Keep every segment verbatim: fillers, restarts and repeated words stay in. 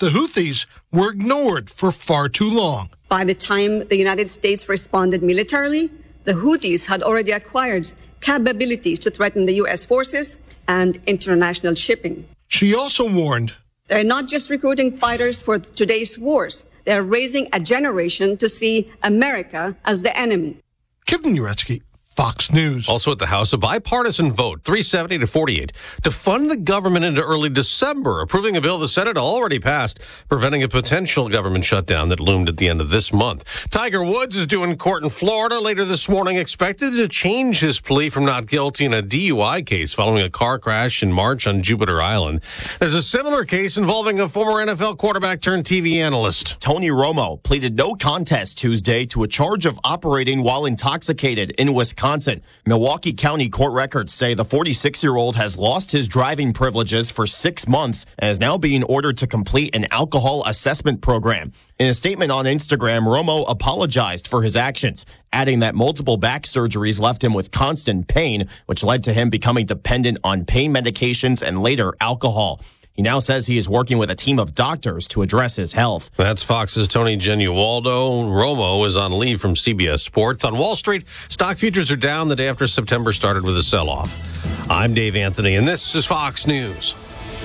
the Houthis were ignored for far too long. By the time the United States responded militarily, the Houthis had already acquired capabilities to threaten the U S forces and international shipping. She also warned, they're not just recruiting fighters for today's wars. They're raising a generation to see America as the enemy. Kevin Uretsky, Fox News. Also at the House, a bipartisan vote, three seventy to forty-eight, to fund the government into early December, approving a bill the Senate already passed, preventing a potential government shutdown that loomed at the end of this month. Tiger Woods is due in court in Florida later this morning, expected to change his plea from not guilty in a D U I case following a car crash in March on Jupiter Island. There's a similar case involving a former N F L quarterback turned T V analyst. Tony Romo pleaded no contest Tuesday to a charge of operating while intoxicated in Wisconsin. Milwaukee County court records say the forty-six-year-old has lost his driving privileges for six months and is now being ordered to complete an alcohol assessment program. In a statement on Instagram, Romo apologized for his actions, adding that multiple back surgeries left him with constant pain, which led to him becoming dependent on pain medications and later alcohol. He now says he is working with a team of doctors to address his health. That's Fox's Tony Genualdo. Romo is on leave from C B S Sports. On Wall Street, stock futures are down the day after September started with a sell-off. I'm Dave Anthony, and this is Fox News.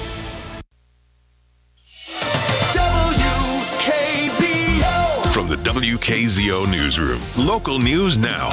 W K Z O. From the W K Z O Newsroom, local news now.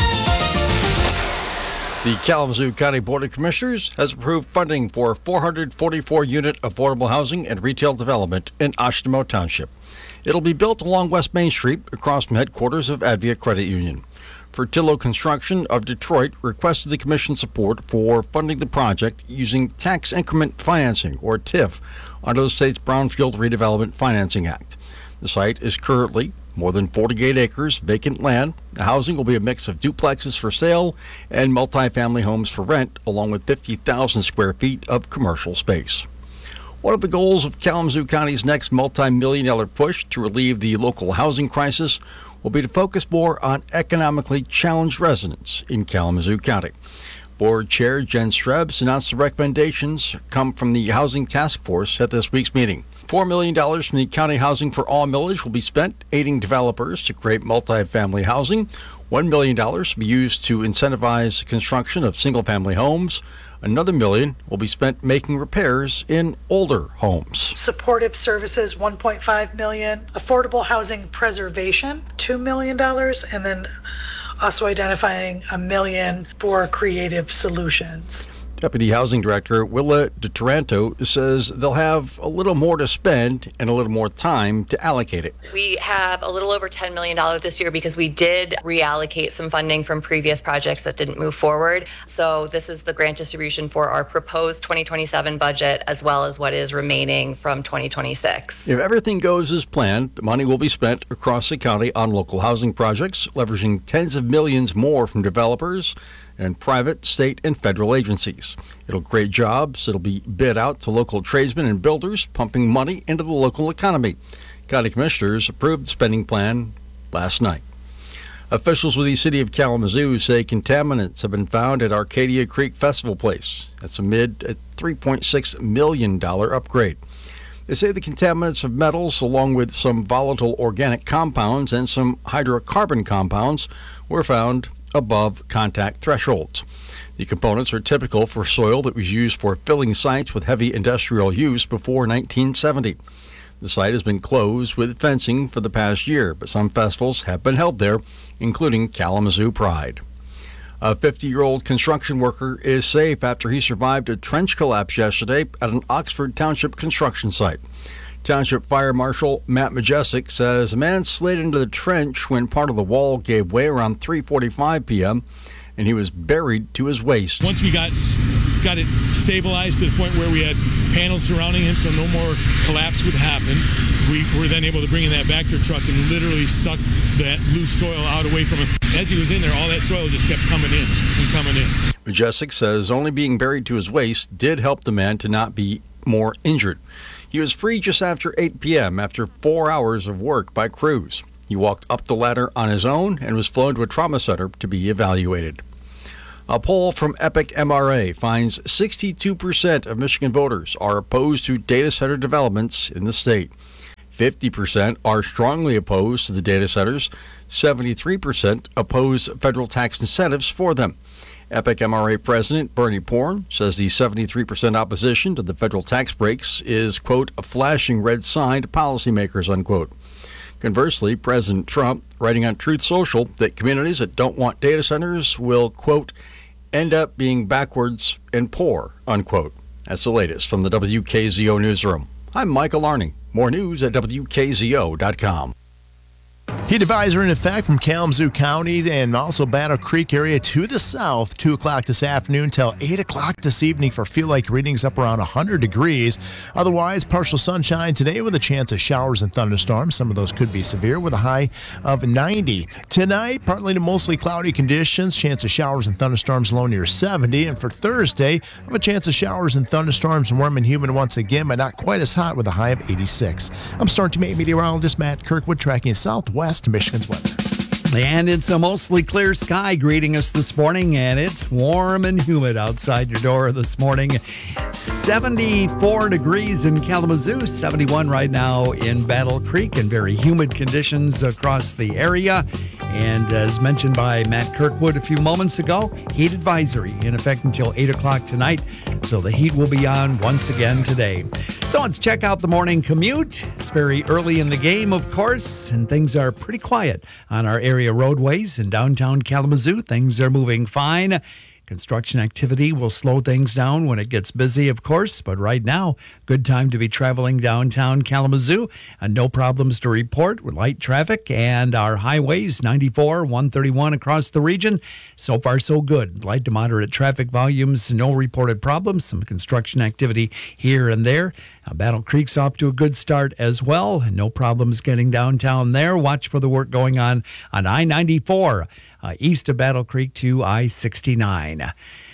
The Kalamazoo County Board of Commissioners has approved funding for four hundred forty-four unit affordable housing and retail development in Ashnimo Township. It'll be built along West Main Street across from headquarters of Advia Credit Union. Fertillo Construction of Detroit requested the Commission support for funding the project using tax increment financing, or T I F, under the state's Brownfield Redevelopment Financing Act. The site is currently more than forty-eight acres vacant land. The housing will be a mix of duplexes for sale and multifamily homes for rent, along with fifty thousand square feet of commercial space. One of the goals of Kalamazoo County's next multi-million dollar push to relieve the local housing crisis will be to focus more on economically challenged residents in Kalamazoo County. Board Chair Jen Strebs announced the recommendations come from the Housing Task Force at this week's meeting. four million dollars from the County Housing for All millage will be spent aiding developers to create multifamily housing. one million dollars will be used to incentivize construction of single-family homes. Another million will be spent making repairs in older homes. Supportive services, one point five million dollars. Affordable housing preservation, two million dollars. And then also identifying a million for creative solutions. Deputy Housing Director Willa DeTaranto says they'll have a little more to spend and a little more time to allocate it. We have a little over ten million dollars this year because we did reallocate some funding from previous projects that didn't move forward. So this is the grant distribution for our proposed twenty twenty-seven budget as well as what is remaining from twenty twenty-six. If everything goes as planned, the money will be spent across the county on local housing projects, leveraging tens of millions more from developers and private, state, and federal agencies. It'll create jobs. It'll be bid out to local tradesmen and builders, pumping money into the local economy. County commissioners approved the spending plan last night. Officials with the city of Kalamazoo say contaminants have been found at Arcadia Creek Festival Place. That's amid a three point six million dollars upgrade. They say the contaminants of metals, along with some volatile organic compounds and some hydrocarbon compounds, were found above contact thresholds. The components are typical for soil that was used for filling sites with heavy industrial use before nineteen seventy. The site has been closed with fencing for the past year, but some festivals have been held there, including Kalamazoo Pride. A fifty-year-old construction worker is safe after he survived a trench collapse yesterday at an Oxford Township construction site. Township Fire Marshal Matt Majestic says a man slid into the trench when part of the wall gave way around three forty-five p.m. and he was buried to his waist. Once we got got it stabilized to the point where we had panels surrounding him so no more collapse would happen, we were then able to bring in that Vector truck and literally suck that loose soil out away from him. As he was in there, all that soil just kept coming in and coming in. Majestic says only being buried to his waist did help the man to not be more injured. He was free just after eight p.m. after four hours of work by crews. He walked up the ladder on his own and was flown to a trauma center to be evaluated. A poll from Epic M R A finds sixty-two percent of Michigan voters are opposed to data center developments in the state. fifty percent are strongly opposed to the data centers. seventy-three percent oppose federal tax incentives for them. EPIC M R A President Bernie Porn says the seventy-three percent opposition to the federal tax breaks is, quote, a flashing red sign to policymakers, unquote. Conversely, President Trump, writing on Truth Social that communities that don't want data centers will, quote, end up being backwards and poor, unquote. That's the latest from the W K Z O Newsroom. I'm Michael Arning. More news at W K Z O dot com. Heat advisory in effect from Kalamazoo County and also Battle Creek area to the south, two o'clock this afternoon till eight o'clock this evening for feel-like readings up around one hundred degrees. Otherwise, partial sunshine today with a chance of showers and thunderstorms. Some of those could be severe with a high of ninety. Tonight, partly to mostly cloudy conditions, chance of showers and thunderstorms low near seventy. And for Thursday, we have a chance of showers and thunderstorms, warm and humid once again, but not quite as hot with a high of eighty-six. I'm Storm Team eight meteorologist Matt Kirkwood tracking southwest Michigan's weather. And it's a mostly clear sky greeting us this morning, and it's warm and humid outside your door this morning. seventy-four degrees in Kalamazoo, seventy-one right now in Battle Creek, and very humid conditions across the area. And as mentioned by Matt Kirkwood a few moments ago, heat advisory in effect until eight o'clock tonight. So the heat will be on once again today. So let's check out the morning commute. It's very early in the game, of course, and things are pretty quiet on our area roadways in downtown Kalamazoo. Things are moving fine. Construction activity will slow things down when it gets busy, of course, but right now, good time to be traveling downtown Kalamazoo. And no problems to report with light traffic and our highways, ninety-four, one thirty-one across the region. So far, so good. Light to moderate traffic volumes, no reported problems. Some construction activity here and there. Uh, Battle Creek's off to a good start as well. No problems getting downtown there. Watch for the work going on on I ninety-four. Uh, east of Battle Creek to I sixty-nine.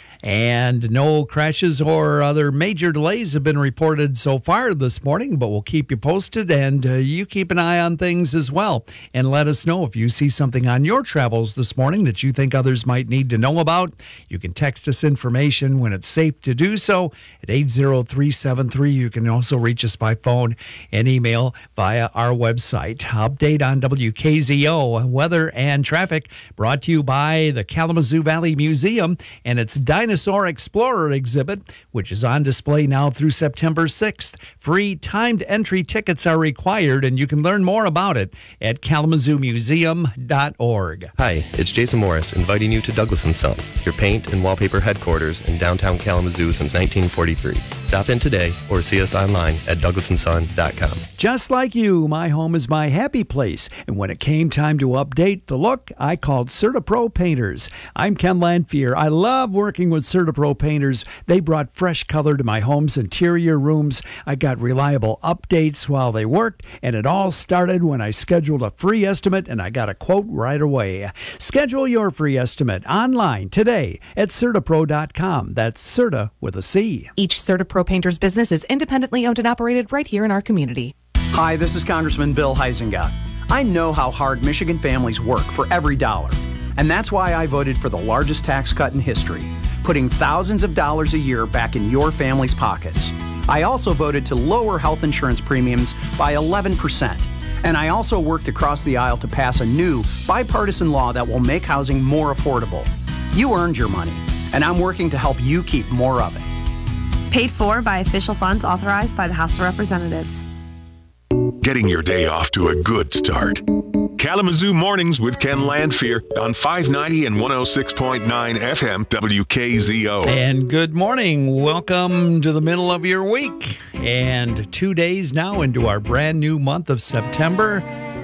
And no crashes or other major delays have been reported so far this morning, but we'll keep you posted, and uh, you keep an eye on things as well. And let us know if you see something on your travels this morning that you think others might need to know about. You can text us information when it's safe to do so at eight zero three seven three. You can also reach us by phone and email via our website. Update on W K Z O weather and traffic brought to you by the Kalamazoo Valley Museum and its Dinosaur Dinosaur Explorer exhibit, which is on display now through September sixth. Free timed entry tickets are required, and you can learn more about it at kalamazoo museum dot org. Hi, it's Jason Morris, inviting you to Douglas and Son, your paint and wallpaper headquarters in downtown Kalamazoo since nineteen forty-three. Stop in today or see us online at douglas and son dot com. Just like you, my home is my happy place, and when it came time to update the look, I called CertaPro Painters. I'm Ken Lanphier. I love working with CertaPro Painters. They brought fresh color to my home's interior rooms. I got reliable updates while they worked, and it all started when I scheduled a free estimate, and I got a quote right away. Schedule your free estimate online today at CertaPro dot com. That's Certa with a C. Each CertaPro Painters business is independently owned and operated right here in our community. Hi, this is Congressman Bill Huizenga. I know how hard Michigan families work for every dollar, and that's why I voted for the largest tax cut in history, putting thousands of dollars a year back in your family's pockets. I also voted to lower health insurance premiums by eleven percent. And I also worked across the aisle to pass a new bipartisan law that will make housing more affordable. You earned your money, and I'm working to help you keep more of it. Paid for by official funds authorized by the House of Representatives. Getting your day off to a good start. Kalamazoo Mornings with Ken Lanphier on five ninety and one oh six point nine F M W K Z O. And good morning. Welcome to the middle of your week. And two days now into our brand new month of September.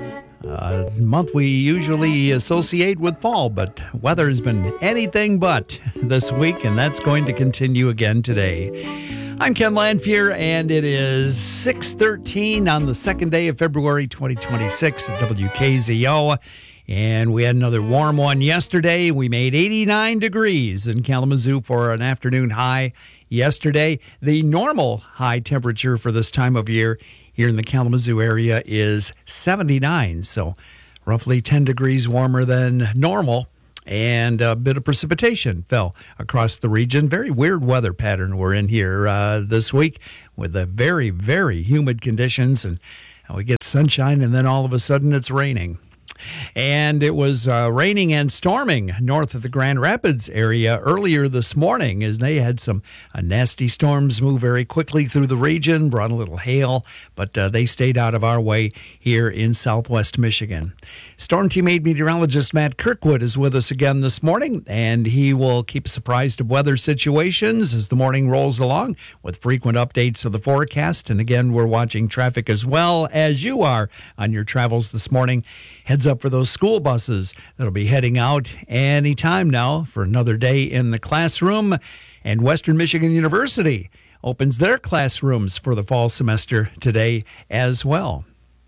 A month we usually associate with fall, but weather has been anything but this week, and that's going to continue again today. I'm Ken Lanphier, and it is six thirteen on the second day of February twenty twenty-six at W K Z O. And we had another warm one yesterday. We made eighty-nine degrees in Kalamazoo for an afternoon high yesterday. The normal high temperature for this time of year here in the Kalamazoo area is seventy-nine, so roughly ten degrees warmer than normal. And a bit of precipitation fell across the region. Very weird weather pattern we're in here uh, this week with the very, very humid conditions. And we get sunshine, and then all of a sudden it's raining. And it was uh, raining and storming north of the Grand Rapids area earlier this morning as they had some uh, nasty storms move very quickly through the region, brought a little hail, but uh, they stayed out of our way here in southwest Michigan. Storm Team eight meteorologist Matt Kirkwood is with us again this morning, and he will keep us apprised of weather situations as the morning rolls along with frequent updates of the forecast. And again, we're watching traffic as well as you are on your travels this morning. Heads up for those school buses that'll be heading out any time now for another day in the classroom. And Western Michigan University opens their classrooms for the fall semester today as well.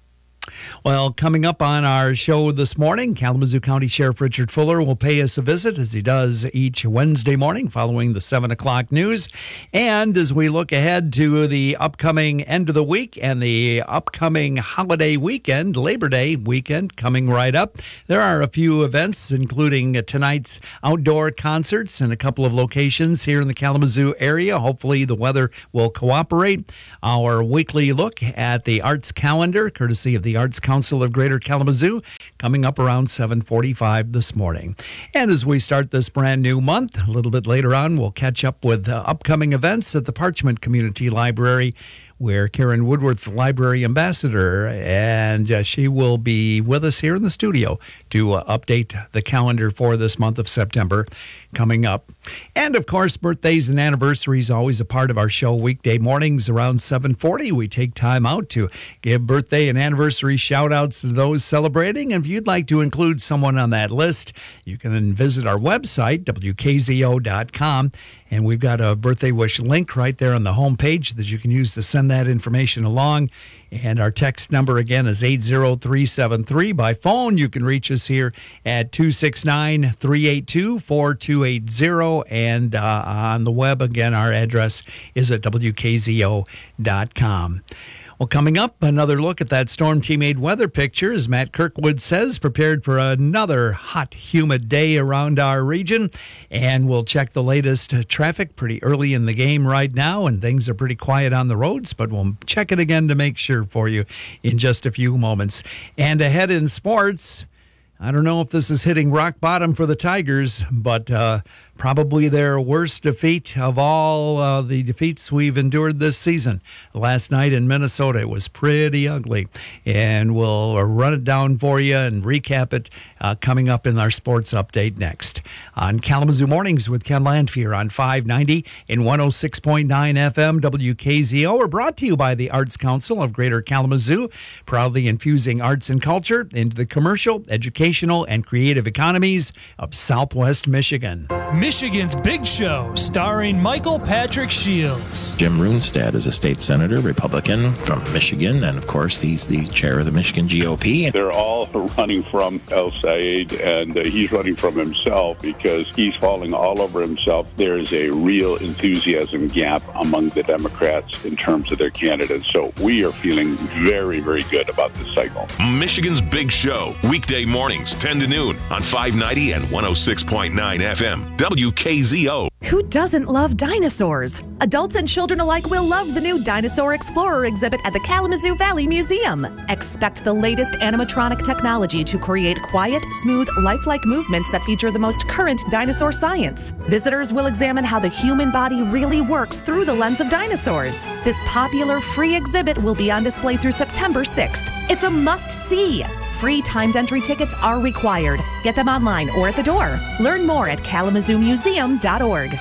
Well, coming up on our show this morning, Kalamazoo County Sheriff Richard Fuller will pay us a visit, as he does each Wednesday morning following the seven o'clock news. And as we look ahead to the upcoming end of the week and the upcoming holiday weekend, Labor Day weekend coming right up, there are a few events, including tonight's outdoor concerts in a couple of locations here in the Kalamazoo area. Hopefully the weather will cooperate. Our weekly look at the arts calendar, courtesy of the Arts Council of Greater Kalamazoo, coming up around seven forty-five this morning. And as we start this brand new month, a little bit later on, we'll catch up with uh, upcoming events at the Parchment Community Library, where Karen Woodworth, the library ambassador, and uh, she will be with us here in the studio to uh, update the calendar for this month of September coming up. And, of course, birthdays and anniversaries always a part of our show weekday mornings around seven forty. We take time out to give birthday and anniversary shout-outs to those celebrating. And if you'd like to include someone on that list, you can visit our website, W K Z O dot com, and we've got a birthday wish link right there on the homepage that you can use to send that information along. And our text number, again, is eight zero three seven three. By phone, you can reach us here at two six nine, three eight two, four two eight zero. And uh, on the web, again, our address is at W K Z O dot com. Well, coming up, another look at that Storm Team eight weather picture, as Matt Kirkwood says, prepared for another hot, humid day around our region. And we'll check the latest uh, traffic pretty early in the game right now, and things are pretty quiet on the roads, but we'll check it again to make sure for you in just a few moments. And ahead in sports, I don't know if this is hitting rock bottom for the Tigers, but uh, probably their worst defeat of all uh, the defeats we've endured this season. Last night in Minnesota, it was pretty ugly. And we'll run it down for you and recap it uh, coming up in our sports update next. On Kalamazoo Mornings with Ken Landfear on five ninety and one oh six point nine F M W K Z O. We're brought to you by the Arts Council of Greater Kalamazoo, proudly infusing arts and culture into the commercial, educational, and creative economies of Southwest Michigan. Michigan's Big Show, starring Michael Patrick Shields. Jim Runestad is a state senator, Republican from Michigan, and of course he's the chair of the Michigan G O P. They're all running from El Sayed, and uh, he's running from himself because he's falling all over himself. There is a real enthusiasm gap among the Democrats in terms of their candidates, so we are feeling very, very good about this cycle. Michigan's Big Show, weekday mornings, ten to noon on five ninety and one oh six point nine F M W K Z O. Who doesn't love dinosaurs? Adults and children alike will love the new Dinosaur Explorer exhibit at the Kalamazoo Valley Museum. Expect the latest animatronic technology to create quiet, smooth, lifelike movements that feature the most current dinosaur science. Visitors will examine how the human body really works through the lens of dinosaurs. This popular free exhibit will be on display through September sixth. It's a must-see. Free timed entry tickets are required. Get them online or at the door. Learn more at kalamazoo museum dot org.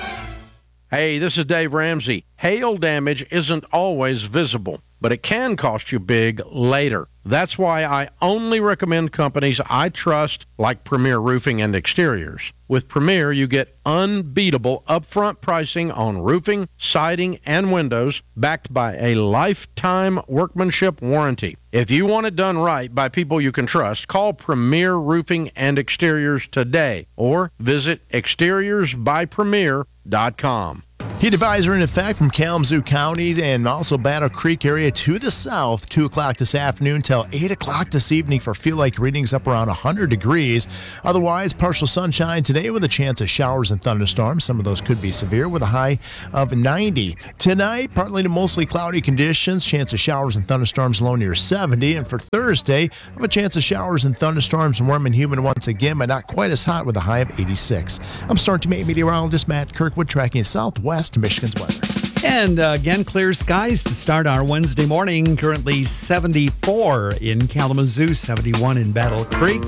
Hey, this is Dave Ramsey. Hail damage isn't always visible, but it can cost you big later. That's why I only recommend companies I trust, like Premier Roofing and Exteriors. With Premier, you get unbeatable upfront pricing on roofing, siding, and windows, backed by a lifetime workmanship warranty. If you want it done right by people you can trust, call Premier Roofing and Exteriors today or visit exteriors by premier dot com. Heat advisory in effect from Kalamazoo County and also Battle Creek area to the south, two o'clock this afternoon till eight o'clock this evening for feel like readings up around one hundred degrees. Otherwise, partial sunshine today with a chance of showers and thunderstorms. Some of those could be severe with a high of ninety. Tonight, partly to mostly cloudy conditions, chance of showers and thunderstorms low near seventy. And for Thursday, have a chance of showers and thunderstorms, warm and humid once again, but not quite as hot with a high of eighty-six. I'm Storm Team eight meteorologist Matt Kirkwood tracking southwest Michigan's weather. And uh, again, clear skies to start our Wednesday morning. Currently seventy-four in Kalamazoo, seventy-one in Battle Creek.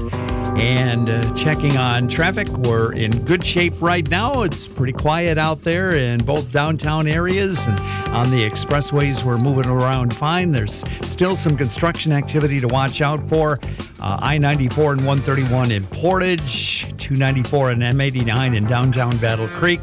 And uh, checking on traffic, we're in good shape right now. It's pretty quiet out there in both downtown areas, and on the expressways, we're moving around fine. There's still some construction activity to watch out for. Uh, I ninety-four and one thirty-one in Portage, two ninety-four and M eighty-nine in downtown Battle Creek.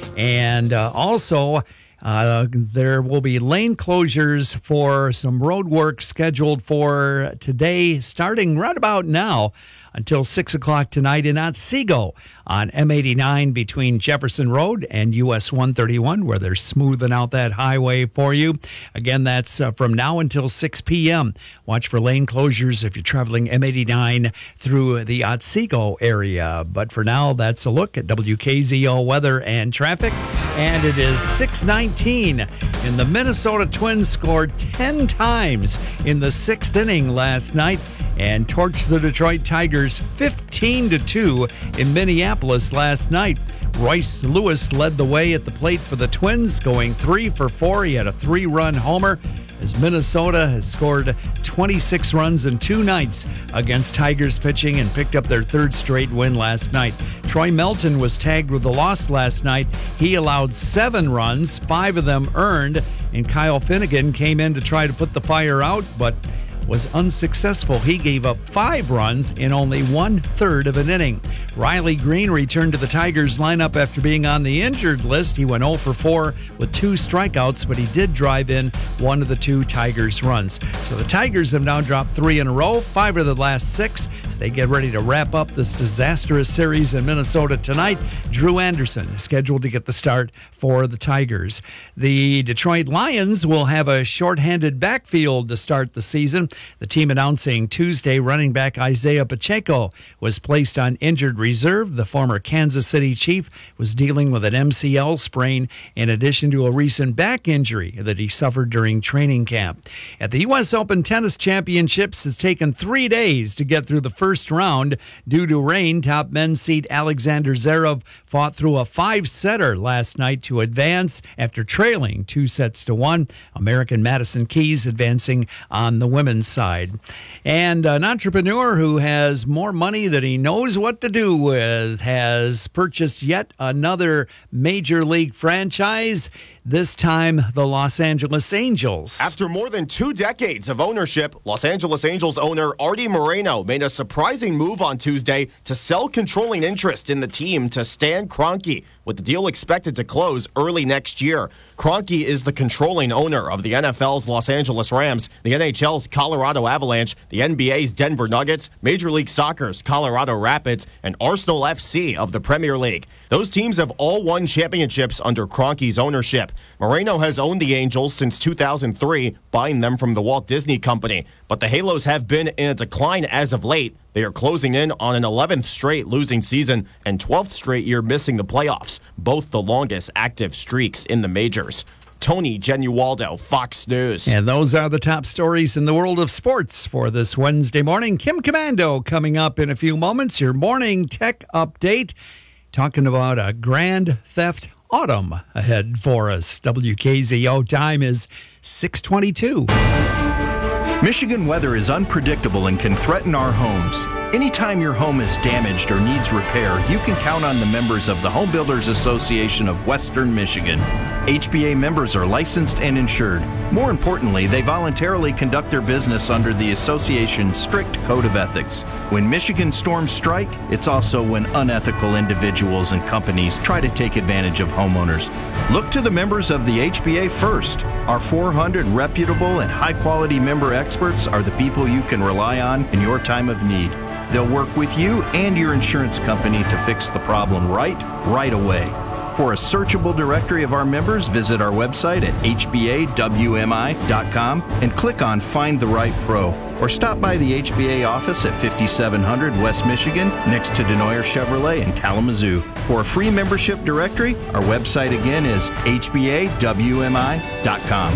And uh, also, uh, there will be lane closures for some road work scheduled for today, starting right about now until six o'clock tonight in Otsego on M eighty-nine between Jefferson Road and U S one thirty-one, where they're smoothing out that highway for you. Again, that's uh, from now until six p.m. Watch for lane closures if you're traveling M eighty-nine through the Otsego area. But for now, that's a look at W K Z O weather and traffic. And it is six nineteen, and the Minnesota Twins scored ten times in the sixth inning last night and torched the Detroit Tigers fifteen to two in Minneapolis last night. Royce Lewis led the way at the plate for the Twins, going three for four. He had a three-run homer, as Minnesota has scored twenty-six runs in two nights against Tigers pitching and picked up their third straight win last night. Troy Melton was tagged with a loss last night. He allowed seven runs, five of them earned, and Kyle Finnegan came in to try to put the fire out, but was unsuccessful. He gave up five runs in only one-third of an inning. Riley Green returned to the Tigers lineup after being on the injured list. He went oh for four with two strikeouts, but he did drive in one of the two Tigers' runs. So the Tigers have now dropped three in a row, five of the last six, as they get ready to wrap up this disastrous series in Minnesota tonight. Drew Anderson is scheduled to get the start for the Tigers. The Detroit Lions will have a shorthanded backfield to start the season. The team announcing Tuesday running back Isaiah Pacheco was placed on injured reserve. The former Kansas City Chief was dealing with an M C L sprain in addition to a recent back injury that he suffered during training camp. At the U S Open Tennis Championships, it's taken three days to get through the first round due to rain. Top men's seed Alexander Zverev fought through a five-setter last night to advance after trailing two sets to one. American Madison Keys advancing on the women's side. And an entrepreneur who has more money than he knows what to do with has purchased yet another major league franchise, this time the Los Angeles Angels. After more than two decades of ownership, Los Angeles Angels owner Artie Moreno made a surprising move on Tuesday to sell controlling interest in the team to Stan Kroenke, with the deal expected to close early next year. Kroenke is the controlling owner of the N F L's Los Angeles Rams, the N H L's Colorado Avalanche, the N B A's Denver Nuggets, Major League Soccer's Colorado Rapids, and Arsenal F C of the Premier League. Those teams have all won championships under Kroenke's ownership. Moreno has owned the Angels since two thousand three, buying them from the Walt Disney Company. But the Halos have been in a decline as of late. They are closing in on an eleventh straight losing season and twelfth straight year missing the playoffs, both the longest active streaks in the majors. Tony Genualdo, Fox News. And those are the top stories in the world of sports for this Wednesday morning. Kim Commando coming up in a few moments. Your morning tech update, talking about a Grand Theft Autumn ahead for us. W K Z O time is six twenty-two. Michigan weather is unpredictable and can threaten our homes. Anytime your home is damaged or needs repair, you can count on the members of the Home Builders Association of Western Michigan. H B A members are licensed and insured. More importantly, they voluntarily conduct their business under the association's strict code of ethics. When Michigan storms strike, it's also when unethical individuals and companies try to take advantage of homeowners. Look to the members of the H B A first. Our four hundred reputable and high-quality member experts are the people you can rely on in your time of need. They'll work with you and your insurance company to fix the problem right, right away. For a searchable directory of our members, visit our website at h b a w m i dot com and click on Find the Right Pro. Or stop by the H B A office at fifty-seven hundred West Michigan, next to Denoyer Chevrolet in Kalamazoo. For a free membership directory, our website again is h b a w m i dot com.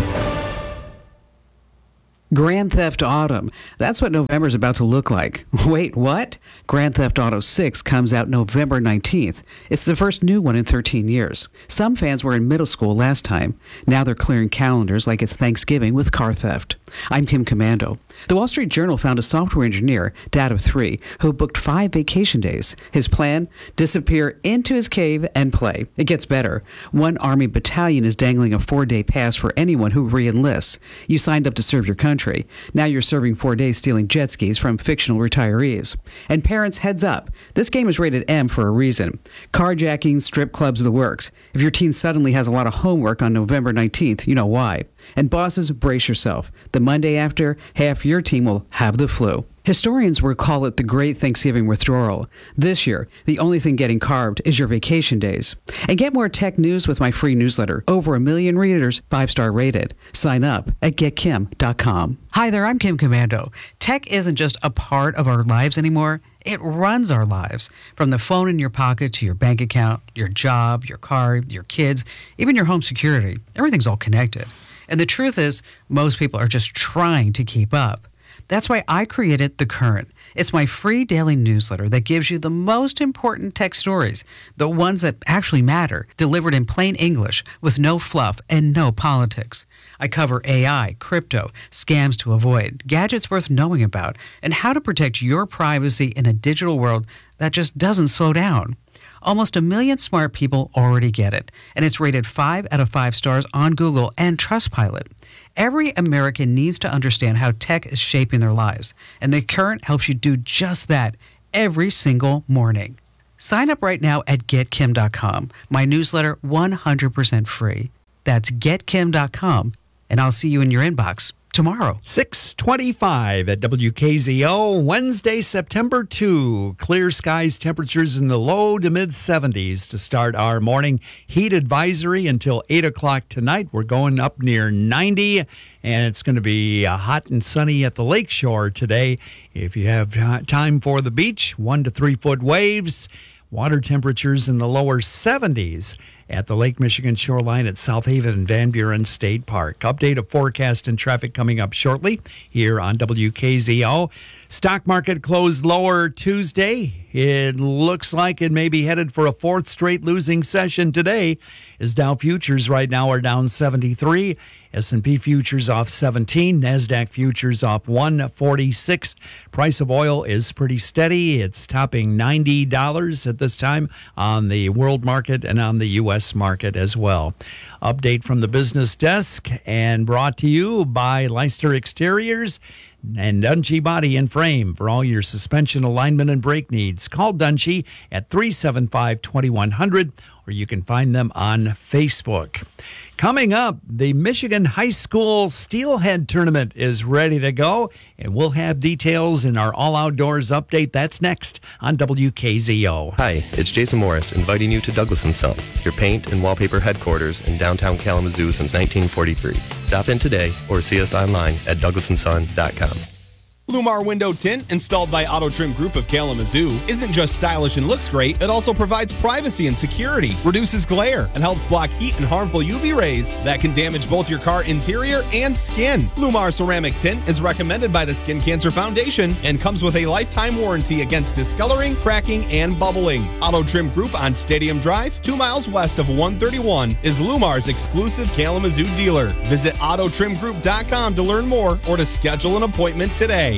Grand Theft Autumn. That's what November's about to look like. Wait, what? Grand Theft Auto six comes out November nineteenth. It's the first new one in thirteen years. Some fans were in middle school last time. Now they're clearing calendars like it's Thanksgiving with car theft. I'm Kim Commando. The Wall Street Journal found a software engineer, dad of three, who booked five vacation days. His plan? Disappear into his cave and play. It gets better. One Army battalion is dangling a four-day pass for anyone who re-enlists. You signed up to serve your country. Now you're serving four days stealing jet skis from fictional retirees. And parents, heads up. This game is rated M for a reason. Carjacking, strip clubs, the works. If your teen suddenly has a lot of homework on November nineteenth, you know why. And bosses, brace yourself. The Monday after, half your team will have the flu. Historians will call it the Great Thanksgiving Withdrawal. This year, the only thing getting carved is your vacation days. And get more tech news with my free newsletter. Over a million readers, five-star rated. Sign up at get kim dot com. Hi there, I'm Kim Commando. Tech isn't just a part of our lives anymore. It runs our lives. From the phone in your pocket to your bank account, your job, your car, your kids, even your home security. Everything's all connected. And the truth is, most people are just trying to keep up. That's why I created The Current. It's my free daily newsletter that gives you the most important tech stories, the ones that actually matter, delivered in plain English with no fluff and no politics. I cover A I, crypto, scams to avoid, gadgets worth knowing about, and how to protect your privacy in a digital world that just doesn't slow down. Almost a million smart people already get it, and it's rated five out of five stars on Google and Trustpilot. Every American needs to understand how tech is shaping their lives, and The Current helps you do just that every single morning. Sign up right now at get kim dot com. My newsletter, one hundred percent free. That's get kim dot com, and I'll see you in your inbox tomorrow. six twenty-five at W K Z O, Wednesday, September second. Clear skies, temperatures in the low to mid seventies to start our morning. Heat advisory until eight o'clock tonight. We're going up near ninety, and it's going to be uh, hot and sunny at the lakeshore today. If you have t- time for the beach, one to three foot waves. Water temperatures in the lower seventies at the Lake Michigan shoreline at South Haven and Van Buren State Park. Update of forecast and traffic coming up shortly here on W K Z O. Stock market closed lower Tuesday. It looks like it may be headed for a fourth straight losing session today, as Dow futures right now are down seventy-three. S and P futures off seventeen, NASDAQ futures off one forty-six. Price of oil is pretty steady. It's topping ninety dollars at this time on the world market and on the U S market as well. Update from the business desk and brought to you by Leister Exteriors and Dunchie Body and Frame for all your suspension alignment and brake needs. Call Dunchie at three seven five, two one zero zero, or you can find them on Facebook. Coming up, the Michigan High School Steelhead Tournament is ready to go, and we'll have details in our All Outdoors update. That's next on W K Z O. Hi, it's Jason Morris inviting you to Douglas and Son, your paint and wallpaper headquarters in downtown Kalamazoo since nineteen forty-three. Stop in today or see us online at douglas and son dot com. Lumar Window Tint, installed by Auto Trim Group of Kalamazoo, isn't just stylish and looks great, it also provides privacy and security, reduces glare, and helps block heat and harmful U V rays that can damage both your car interior and skin. Lumar Ceramic Tint is recommended by the Skin Cancer Foundation and comes with a lifetime warranty against discoloring, cracking, and bubbling. Auto Trim Group on Stadium Drive, two miles west of one thirty-one, is Lumar's exclusive Kalamazoo dealer. Visit auto trim group dot com to learn more or to schedule an appointment today.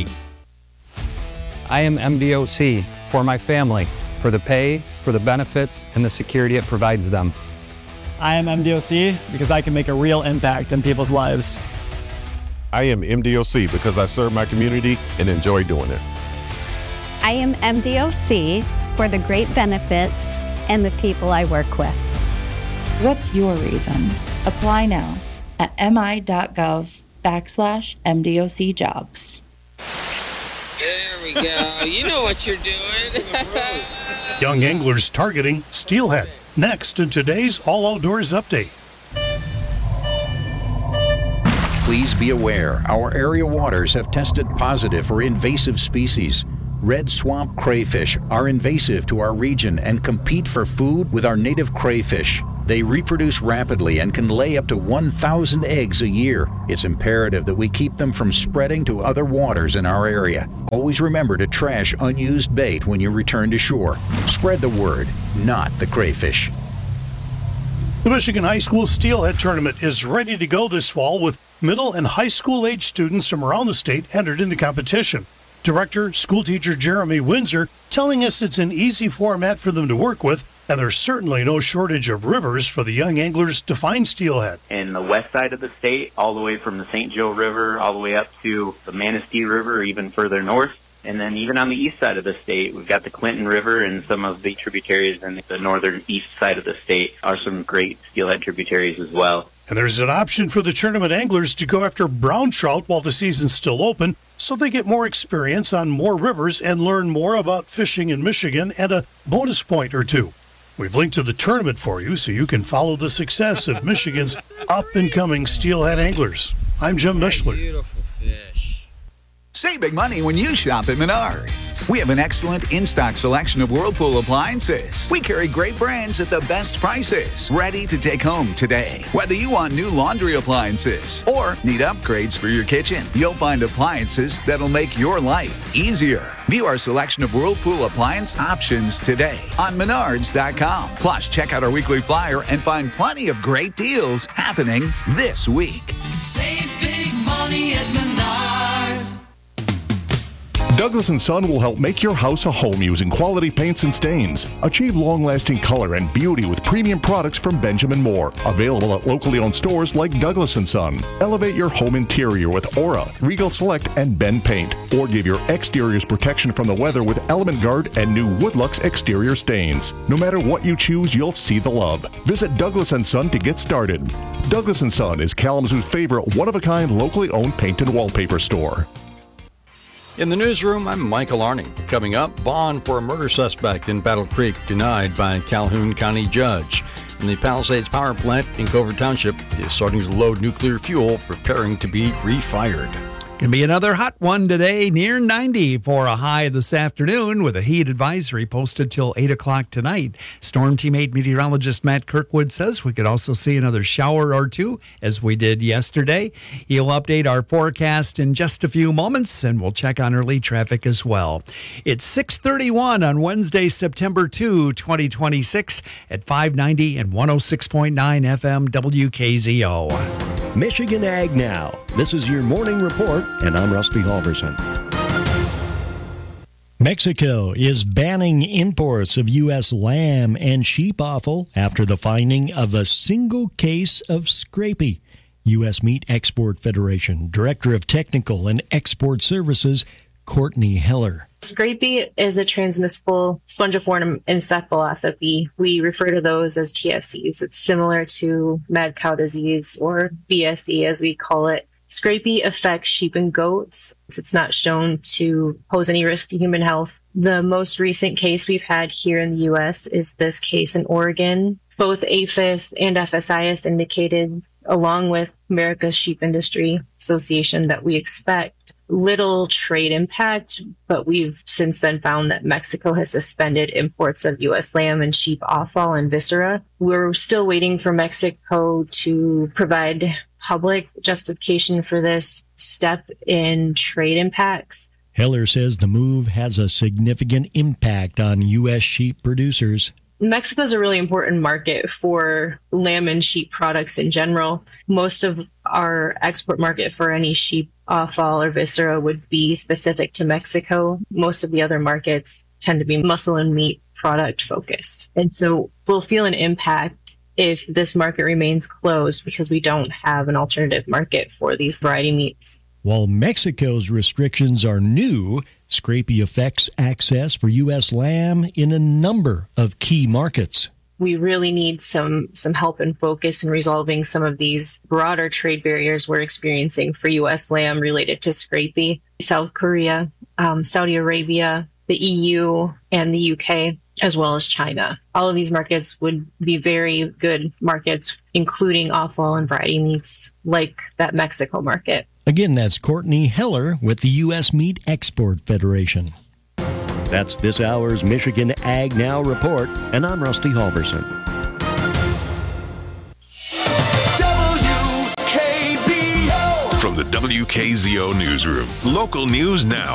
I am M D O C for my family, for the pay, for the benefits, and the security it provides them. I am M D O C because I can make a real impact in people's lives. I am M D O C because I serve my community and enjoy doing it. I am M D O C for the great benefits and the people I work with. What's your reason? Apply now at mi.gov backslash MDOC jobs. There we go. You know what you're doing. Young anglers targeting steelhead. Next in today's All Outdoors Update. Please be aware, our area waters have tested positive for invasive species. Red swamp crayfish are invasive to our region and compete for food with our native crayfish. They reproduce rapidly and can lay up to one thousand eggs a year. It's imperative that we keep them from spreading to other waters in our area. Always remember to trash unused bait when you return to shore. Spread the word, not the crayfish. The Michigan High School Steelhead Tournament is ready to go this fall with middle and high school age students from around the state entered in the competition. Director, school teacher Jeremy Windsor telling us it's an easy format for them to work with, and there's certainly no shortage of rivers for the young anglers to find steelhead. In the west side of the state, all the way from the Saint Joe River, all the way up to the Manistee River, or even further north. And then even on the east side of the state, we've got the Clinton River, and some of the tributaries in the northern east side of the state are some great steelhead tributaries as well. And there's an option for the tournament anglers to go after brown trout while the season's still open, so they get more experience on more rivers and learn more about fishing in Michigan and a bonus point or two. We've linked to the tournament for you so you can follow the success of Michigan's up-and-coming steelhead anglers. I'm Jim Mishler. Beautiful fish. Save big money when you shop at Menards. We have an excellent in-stock selection of Whirlpool appliances. We carry great brands at the best prices, ready to take home today. Whether you want new laundry appliances or need upgrades for your kitchen, you'll find appliances that'll make your life easier. View our selection of Whirlpool appliance options today on Menards dot com. Plus, check out our weekly flyer and find plenty of great deals happening this week. Save big money at Menards. Douglas and Son will help make your house a home using quality paints and stains. Achieve long-lasting color and beauty with premium products from Benjamin Moore. Available at locally owned stores like Douglas and Son. Elevate your home interior with Aura, Regal Select, and Ben Paint. Or give your exteriors protection from the weather with Element Guard and new Woodlux exterior stains. No matter what you choose, you'll see the love. Visit Douglas and Son to get started. Douglas and Son is Kalamazoo's favorite one-of-a-kind locally owned paint and wallpaper store. In the newsroom, I'm Michael Arning. Coming up, bond for a murder suspect in Battle Creek denied by Calhoun County judge. And the Palisades Power Plant in Covert Township is starting to load nuclear fuel, preparing to be refired. Gonna be another hot one today, near ninety for a high this afternoon, with a heat advisory posted till eight o'clock tonight. Storm Team eight meteorologist Matt Kirkwood says we could also see another shower or two, as we did yesterday. He'll update our forecast in just a few moments, and we'll check on early traffic as well. It's six thirty-one on Wednesday, September second, twenty twenty-six, at five ninety and one oh six point nine F M W K Z O. Michigan Ag Now. This is your morning report, and I'm Rusty Halverson. Mexico is banning imports of U S lamb and sheep offal after the finding of a single case of scrapie. U S Meat Export Federation Director of Technical and Export Services, Courtney Heller. Scrapie is a transmissible spongiform encephalopathy. We refer to those as T S Es. It's similar to mad cow disease, or B S E as we call it. Scrapie affects sheep and goats. It's not shown to pose any risk to human health. The most recent case we've had here in the U S is this case in Oregon. Both A P H I S and F S I S indicated, along with America's Sheep Industry Association, that we expect little trade impact, but we've since then found that Mexico has suspended imports of U S lamb and sheep offal and viscera. We're still waiting for Mexico to provide public justification for this step in trade impacts. Heller says the move has a significant impact on U S sheep producers. Mexico is a really important market for lamb and sheep products in general. Most of our export market for any sheep offal or viscera would be specific to Mexico. Most of the other markets tend to be muscle and meat product focused. And so we'll feel an impact if this market remains closed because we don't have an alternative market for these variety meats. While Mexico's restrictions are new, scrapie affects access for U S lamb in a number of key markets. We really need some some help and focus in resolving some of these broader trade barriers we're experiencing for U S lamb related to scrapie. South Korea, um, Saudi Arabia, the E U, and the U K. as well as China. All of these markets would be very good markets, including offal and variety meats like that Mexico market. Again, that's Courtney Heller with the U S Meat Export Federation. That's this hour's Michigan Ag Now report, and I'm Rusty Halverson. W K Z O. From the W K Z O Newsroom, local news now.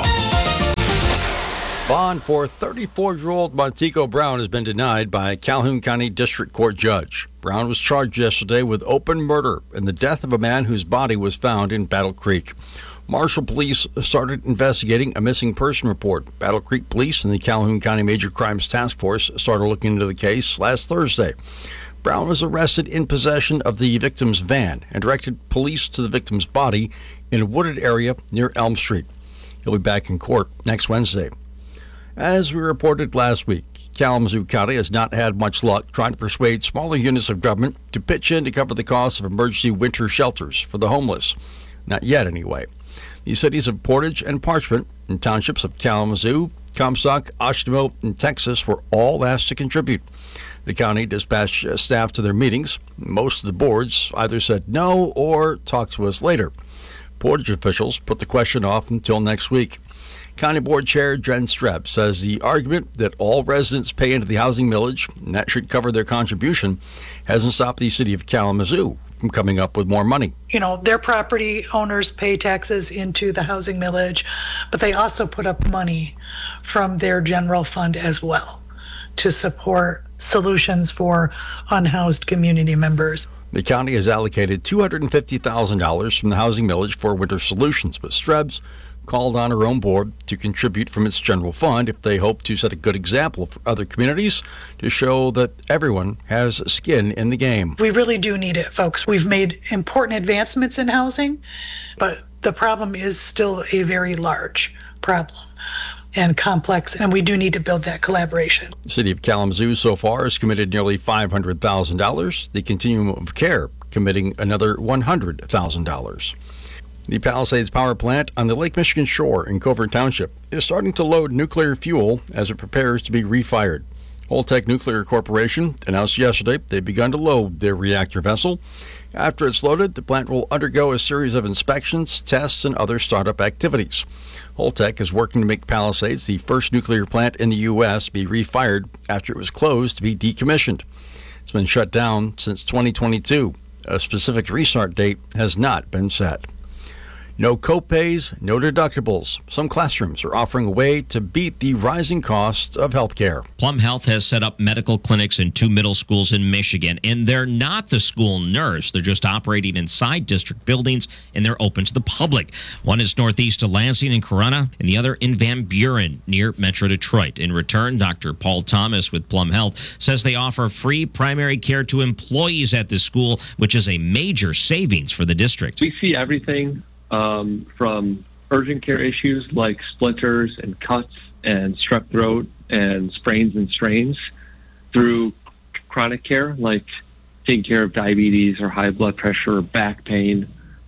Bond for thirty-four-year-old Montego Brown has been denied by a Calhoun County District Court judge. Brown was charged yesterday with open murder in the death of a man whose body was found in Battle Creek. Marshall Police started investigating a missing person report. Battle Creek Police and the Calhoun County Major Crimes Task Force started looking into the case last Thursday. Brown was arrested in possession of the victim's van and directed police to the victim's body in a wooded area near Elm Street. He'll be back in court next Wednesday. As we reported last week, Kalamazoo County has not had much luck trying to persuade smaller units of government to pitch in to cover the cost of emergency winter shelters for the homeless. Not yet, anyway. The cities of Portage and Parchment and townships of Kalamazoo, Comstock, Oshtemo, and Texas were all asked to contribute. The county dispatched staff to their meetings. Most of the boards either said no or talk to us later. Portage officials put the question off until next week. County Board Chair Jen Streb says the argument that all residents pay into the housing millage and that should cover their contribution hasn't stopped the city of Kalamazoo from coming up with more money. You know, their property owners pay taxes into the housing millage, but they also put up money from their general fund as well to support solutions for unhoused community members. The county has allocated two hundred fifty thousand dollars from the housing millage for winter solutions, but Strebs called on her own board to contribute from its general fund if they hope to set a good example for other communities to show that everyone has skin in the game. We really do need it, folks. We've made important advancements in housing, but the problem is still a very large problem and complex, and we do need to build that collaboration. The city of Kalamazoo so far has committed nearly five hundred thousand dollars. The Continuum of Care committing another one hundred thousand dollars. The Palisades Power Plant on the Lake Michigan shore in Covert Township is starting to load nuclear fuel as it prepares to be refired. Holtec Nuclear Corporation announced yesterday they've begun to load their reactor vessel. After it's loaded, the plant will undergo a series of inspections, tests, and other startup activities. Holtec is working to make Palisades the first nuclear plant in the U S to be refired after it was closed to be decommissioned. It's been shut down since twenty twenty-two. A specific restart date has not been set. No co-pays, no deductibles. Some classrooms are offering a way to beat the rising costs of health care. Plum Health has set up medical clinics in two middle schools in Michigan, and they're not the school nurse. They're just operating inside district buildings, and they're open to the public. One is northeast of Lansing in Corunna, and the other in Van Buren near Metro Detroit. In return, Doctor Paul Thomas with Plum Health says they offer free primary care to employees at the school, which is a major savings for the district. We see everything Um, from urgent care issues like splinters and cuts and strep throat and sprains and strains through chronic care like taking care of diabetes or high blood pressure or back pain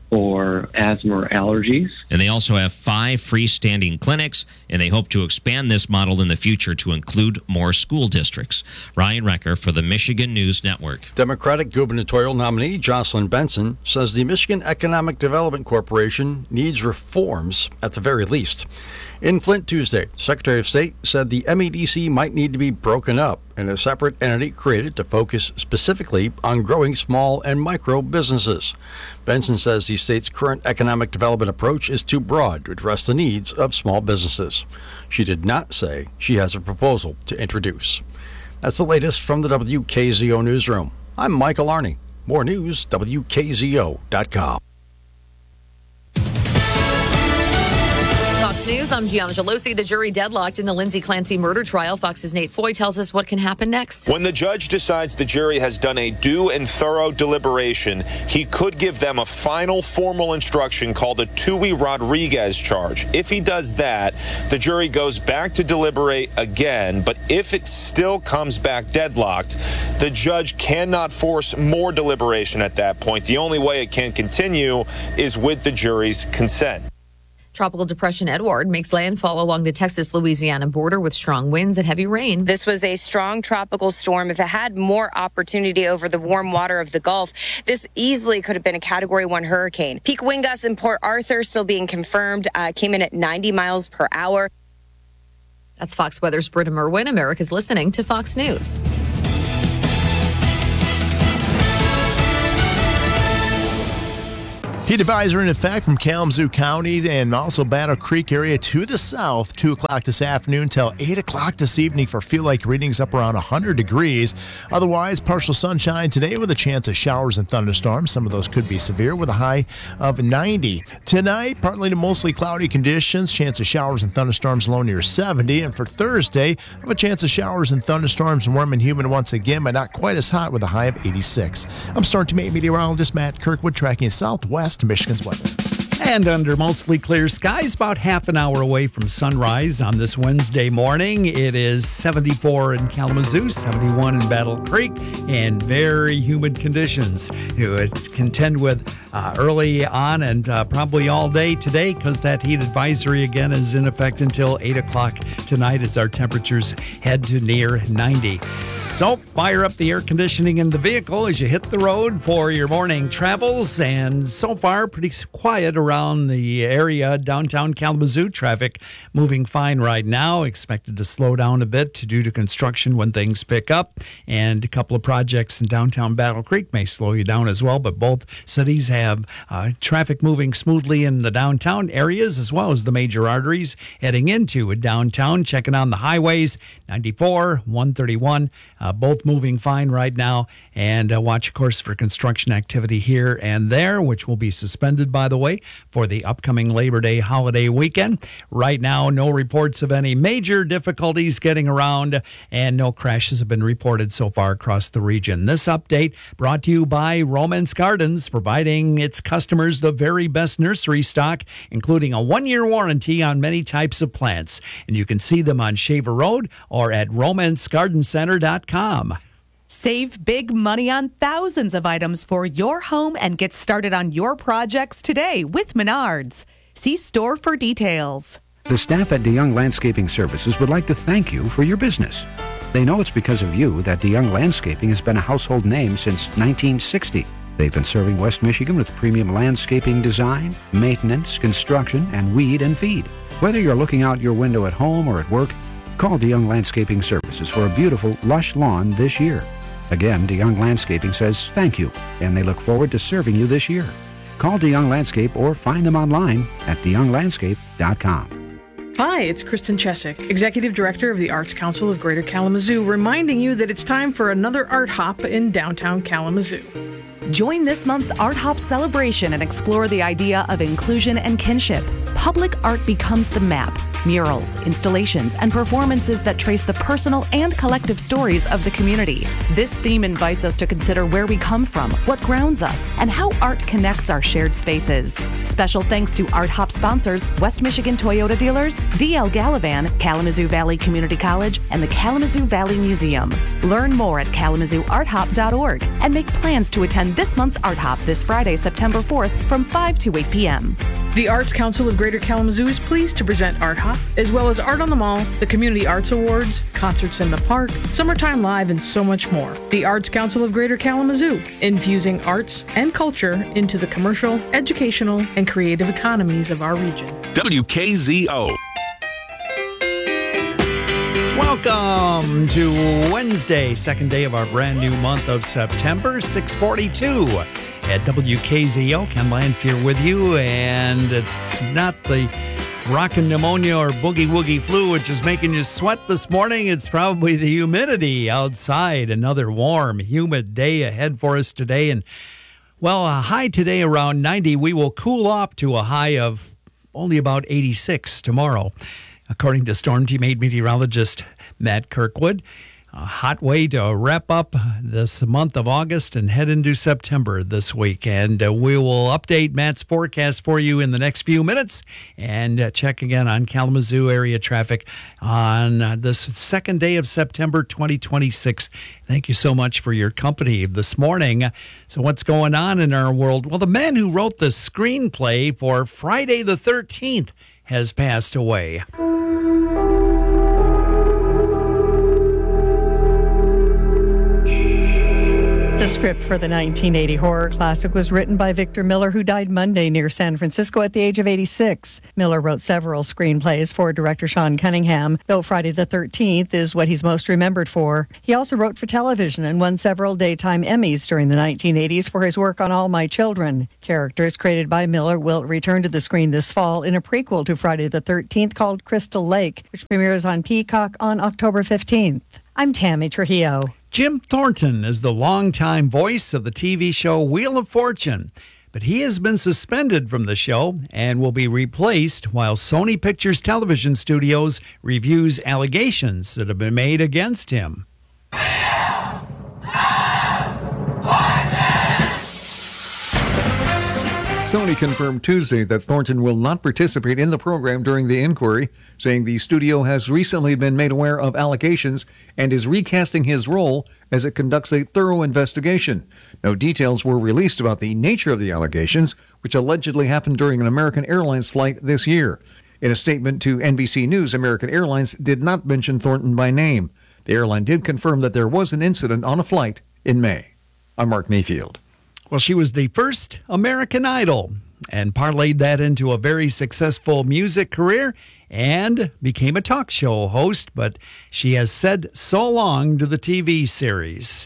or asthma or allergies. And they also have five freestanding clinics, and they hope to expand this model in the future to include more school districts. Ryan Recker for the Michigan News Network. Democratic gubernatorial nominee Jocelyn Benson says the Michigan Economic Development Corporation needs reforms at the very least. In Flint Tuesday, Secretary of State said the M E D C might need to be broken up and a separate entity created to focus specifically on growing small and micro businesses. Benson says the state's current economic development approach is too broad to address the needs of small businesses. She did not say she has a proposal to introduce. That's the latest from the W K Z O Newsroom. I'm Michael Arney. More news, W K Z O dot com. Fox News, I'm Gianna Gelosi. The jury deadlocked in the Lindsay Clancy murder trial. Fox's Nate Foy tells us what can happen next. When the judge decides the jury has done a due and thorough deliberation, he could give them a final formal instruction called a Tui Rodriguez charge. If he does that, the jury goes back to deliberate again. But if it still comes back deadlocked, the judge cannot force more deliberation at that point. The only way it can continue is with the jury's consent. Tropical Depression Edward makes landfall along the Texas-Louisiana border with strong winds and heavy rain. This was a strong tropical storm. If it had more opportunity over the warm water of the Gulf, this easily could have been a Category one hurricane. Peak wind gusts in Port Arthur still being confirmed, uh, came in at ninety miles per hour. That's Fox Weather's Britta Merwin. America's listening to Fox News. Heat advisory in effect from Kalamazoo County and also Battle Creek area to the south, two o'clock this afternoon till eight o'clock this evening for feel like readings up around one hundred degrees. Otherwise, partial sunshine today with a chance of showers and thunderstorms. Some of those could be severe with a high of ninety. Tonight, partly to mostly cloudy conditions, chance of showers and thunderstorms low near seventy. And for Thursday, have a chance of showers and thunderstorms, warm and humid once again, but not quite as hot with a high of eighty-six. I'm Storm Team eight meteorologist Matt Kirkwood tracking southwest Michigan's weather. And under mostly clear skies, about half an hour away from sunrise on this Wednesday morning. It is seventy-four in Kalamazoo, seventy-one in Battle Creek, and very humid conditions to contend with uh, early on and uh, probably all day today, because that heat advisory again is in effect until eight o'clock tonight as our temperatures head to near ninety. So fire up the air conditioning in the vehicle as you hit the road for your morning travels. And so far, pretty quiet around the area. Downtown Kalamazoo traffic moving fine right now. Expected to slow down a bit due to construction when things pick up. And a couple of projects in downtown Battle Creek may slow you down as well. But both cities have uh, traffic moving smoothly in the downtown areas as well as the major arteries heading into downtown. Checking on the highways, ninety-four, one thirty-one. Uh, both moving fine right now, and uh, watch, of course, for construction activity here and there, which will be suspended, by the way, for the upcoming Labor Day holiday weekend. Right now, no reports of any major difficulties getting around, and no crashes have been reported so far across the region. This update brought to you by Romance Gardens, providing its customers the very best nursery stock, including a one-year warranty on many types of plants. And you can see them on Shaver Road or at romance garden center dot com. Save big money on thousands of items for your home and get started on your projects today with Menards. See store for details. The staff at DeYoung Landscaping Services would like to thank you for your business. They know it's because of you that DeYoung Landscaping has been a household name since nineteen sixty. They've been serving West Michigan with premium landscaping design, maintenance, construction, and weed and feed. Whether you're looking out your window at home or at work, call DeYoung Landscaping Services for a beautiful, lush lawn this year. Again, DeYoung Landscaping says thank you, and they look forward to serving you this year. Call DeYoung Landscape or find them online at de young landscape dot com. Hi, it's Kristen Chesick, Executive Director of the Arts Council of Greater Kalamazoo, reminding you that it's time for another art hop in downtown Kalamazoo. Join this month's Art Hop celebration and explore the idea of inclusion and kinship. Public art becomes the map. Murals, installations, and performances that trace the personal and collective stories of the community. This theme invites us to consider where we come from, what grounds us, and how art connects our shared spaces. Special thanks to Art Hop sponsors West Michigan Toyota dealers, D L Gallivan, Kalamazoo Valley Community College, and the Kalamazoo Valley Museum. Learn more at kalamazoo art hop dot org and make plans to attend this month's Art Hop this Friday, September fourth from five to eight p.m. The Arts Council of Greater Kalamazoo is pleased to present Art Hop, as well as Art on the Mall, the Community Arts Awards, concerts in the park, Summertime Live, and so much more. The Arts Council of Greater Kalamazoo, infusing arts and culture into the commercial, educational, and creative economies of our region. W K Z O. Welcome to Wednesday, second day of our brand new month of September, six forty-two. At W K Z O, Ken Lanfear with you, and it's not the rockin' pneumonia or boogie-woogie flu which is making you sweat this morning. It's probably the humidity outside. Another warm, humid day ahead for us today, and, well, a high today around ninety. We will cool off to a high of only about eighty-six tomorrow, according to Storm Team eight meteorologist Matt Kirkwood. A hot way to wrap up this month of August and head into September this week. And uh, we will update Matt's forecast for you in the next few minutes and uh, check again on Kalamazoo area traffic on uh, this second day of September twenty twenty-six. Thank you so much for your company this morning. So what's going on in our world? Well, the man who wrote the screenplay for Friday the thirteenth has passed away. The script for the nineteen eighty horror classic was written by Victor Miller, who died Monday near San Francisco at the age of eighty-six. Miller wrote several screenplays for director Sean Cunningham, though Friday the thirteenth is what he's most remembered for. He also wrote for television and won several daytime Emmys during the nineteen eighties for his work on All My Children. Characters created by Miller will return to the screen this fall in a prequel to Friday the thirteenth called Crystal Lake, which premieres on Peacock on October fifteenth. I'm Tammy Trujillo. Jim Thornton is the longtime voice of the T V show Wheel of Fortune, but he has been suspended from the show and will be replaced while Sony Pictures Television Studios reviews allegations that have been made against him. Sony confirmed Tuesday that Thornton will not participate in the program during the inquiry, saying the studio has recently been made aware of allegations and is recasting his role as it conducts a thorough investigation. No details were released about the nature of the allegations, which allegedly happened during an American Airlines flight this year. In a statement to N B C News, American Airlines did not mention Thornton by name. The airline did confirm that there was an incident on a flight in May. I'm Mark Mayfield. Well, she was the first American Idol and parlayed that into a very successful music career and became a talk show host, but she has said so long to the T V series.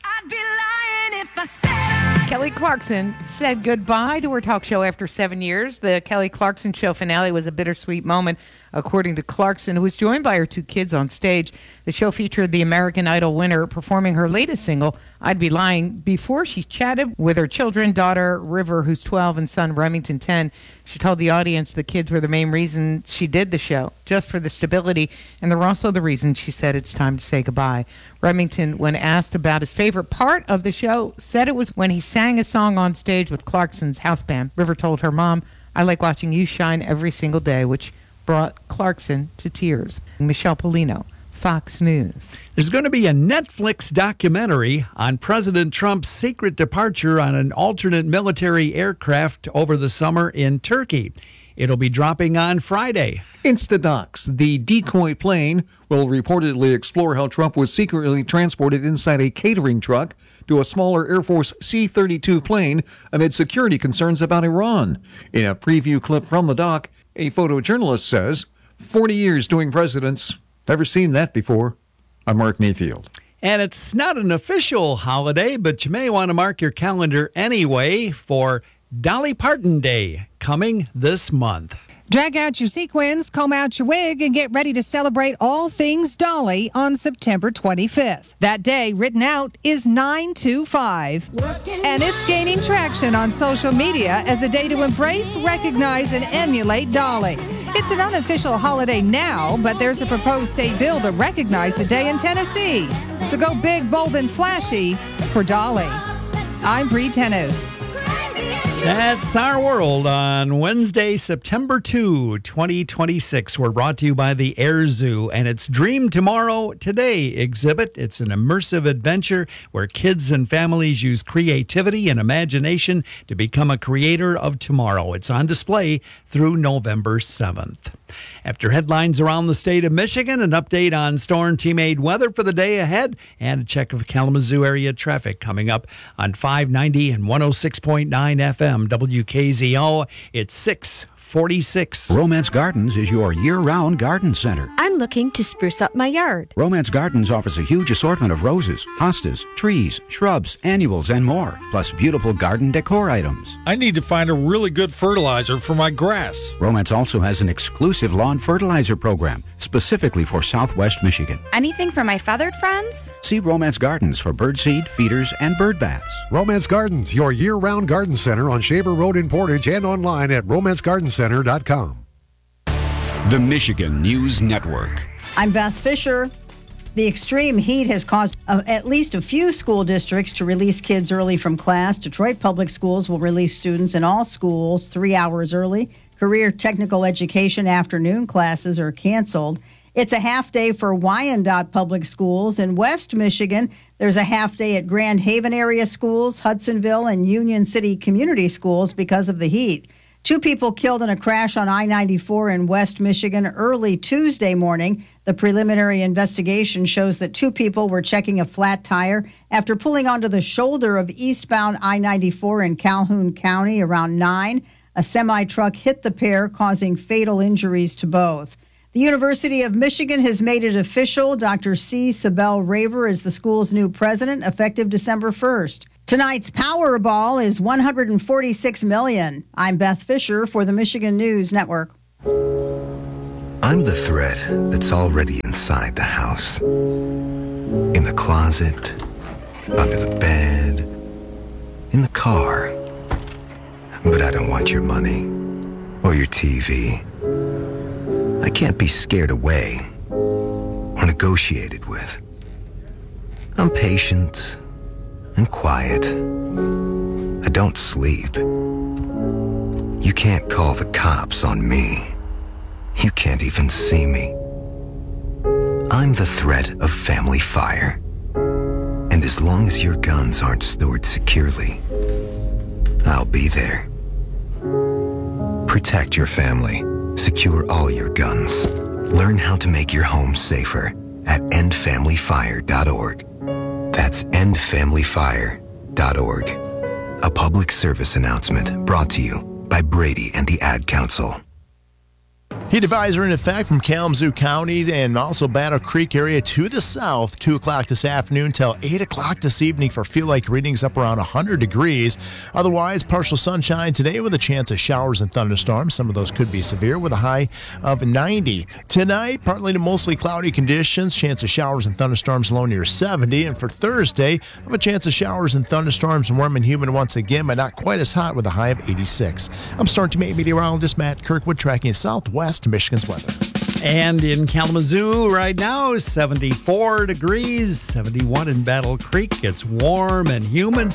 Kelly Clarkson said goodbye to her talk show after seven years. The Kelly Clarkson Show finale was a bittersweet moment, according to Clarkson, who was joined by her two kids on stage. The show featured the American Idol winner performing her latest single, I'd Be Lying, before she chatted with her children, daughter River, who's twelve, and son Remington, ten. She told the audience the kids were the main reason she did the show, just for the stability, and they're also the reason she said it's time to say goodbye. Remington, when asked about his favorite part of the show, said it was when he sang a song on stage with Clarkson's house band. River told her mom, I like watching you shine every single day, which brought Clarkson to tears. Michelle Polino, Fox News. There's going to be a Netflix documentary on President Trump's secret departure on an alternate military aircraft over the summer in Turkey. It'll be dropping on Friday. Instadocs, the decoy plane, will reportedly explore how Trump was secretly transported inside a catering truck to a smaller Air Force C thirty-two plane amid security concerns about Iran. In a preview clip from the doc, a photojournalist says, forty years doing presidents, never seen that before. I'm Mark Mayfield. And it's not an official holiday, but you may want to mark your calendar anyway for Dolly Parton Day coming this month. Drag out your sequins, comb out your wig, and get ready to celebrate all things Dolly on September twenty-fifth. That day, written out, is nine two five. And it's gaining traction on social media as a day to embrace, recognize, and emulate Dolly. It's an unofficial holiday now, but there's a proposed state bill to recognize the day in Tennessee. So go big, bold, and flashy for Dolly. I'm Bree Tennis. That's our world on Wednesday, September second, twenty twenty-six. We're brought to you by the Air Zoo and its Dream Tomorrow Today exhibit. It's an immersive adventure where kids and families use creativity and imagination to become a creator of tomorrow. It's on display through November seventh. After headlines around the state of Michigan, an update on Storm Team-Aid weather for the day ahead, and a check of Kalamazoo area traffic coming up on five ninety and one oh six point nine F M W K Z O. It's six forty-six. Romance Gardens is your year-round garden center. I'm looking to spruce up my yard. Romance Gardens offers a huge assortment of roses, hostas, trees, shrubs, annuals, and more, plus beautiful garden decor items. I need to find a really good fertilizer for my grass. Romance also has an exclusive lawn fertilizer program specifically for Southwest Michigan. Anything for my feathered friends? See Romance Gardens for birdseed, feeders, and bird baths. Romance Gardens, your year-round garden center on Shaver Road in Portage and online at romance garden center dot com. The Michigan News Network. I'm Beth Fisher. The extreme heat has caused uh, at least a few school districts to release kids early from class. Detroit Public Schools will release students in all schools three hours early. Career technical education afternoon classes are canceled. It's a half day for Wyandotte Public Schools. In West Michigan, there's a half day at Grand Haven area schools, Hudsonville, and Union City community schools because of the heat. Two people killed in a crash on I ninety-four in West Michigan early Tuesday morning. The preliminary investigation shows that two people were checking a flat tire after pulling onto the shoulder of eastbound I ninety-four in Calhoun County around nine. A semi-truck hit the pair, causing fatal injuries to both. The University of Michigan has made it official. Doctor C. Sibel Raver is the school's new president, effective December first. Tonight's Powerball is one hundred forty-six million dollars. I'm Beth Fisher for the Michigan News Network. I'm the thread that's already inside the house. In the closet, under the bed, in the car. But I don't want your money or your T V. I can't be scared away or negotiated with. I'm patient and quiet. I don't sleep. You can't call the cops on me. You can't even see me. I'm the threat of family fire. And as long as your guns aren't stored securely, I'll be there. Protect your family. Secure all your guns. Learn how to make your home safer at end family fire dot org. That's end family fire dot org. A public service announcement brought to you by Brady and the Ad Council. Heat advisory in effect from Kalamazoo County and also Battle Creek area to the south, two o'clock this afternoon till eight o'clock this evening for feel like readings up around one hundred degrees. Otherwise, partial sunshine today with a chance of showers and thunderstorms. Some of those could be severe with a high of ninety. Tonight, partly to mostly cloudy conditions, chance of showers and thunderstorms low near seventy. And for Thursday, have a chance of showers and thunderstorms, warm and humid once again, but not quite as hot with a high of eighty-six. I'm Storm Team eight meteorologist Matt Kirkwood tracking southwest Michigan's weather. And in Kalamazoo right now, seventy-four degrees, seventy-one in Battle Creek. It's warm and humid.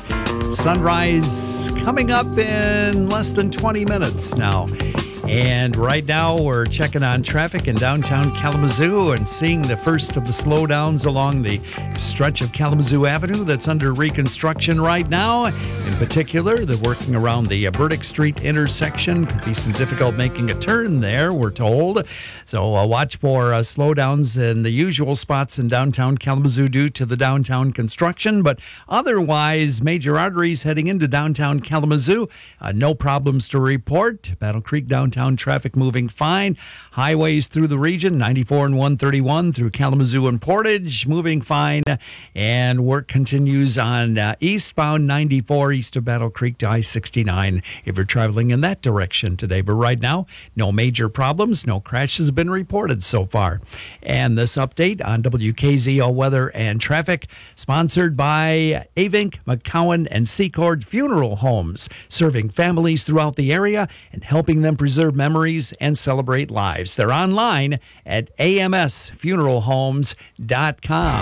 Sunrise coming up in less than twenty minutes now. And right now, we're checking on traffic in downtown Kalamazoo and seeing the first of the slowdowns along the stretch of Kalamazoo Avenue that's under reconstruction right now. In particular, they're working around the Burdick Street intersection. Could be some difficult making a turn there, we're told. So uh, watch for uh, slowdowns in the usual spots in downtown Kalamazoo due to the downtown construction. But otherwise, major arteries heading into downtown Kalamazoo, uh, no problems to report. Battle Creek downtown. Traffic moving fine. Highways through the region, ninety-four and one thirty-one through Kalamazoo and Portage, moving fine. And work continues on uh, eastbound ninety-four east of Battle Creek to I sixty-nine if you're traveling in that direction today. But right now, no major problems. No crashes have been reported so far. And this update on W K Z O weather and traffic, sponsored by Avink, McCowan, and Secord Funeral Homes, serving families throughout the area and helping them preserve memories and celebrate lives. They're online at A M S funeral homes dot com.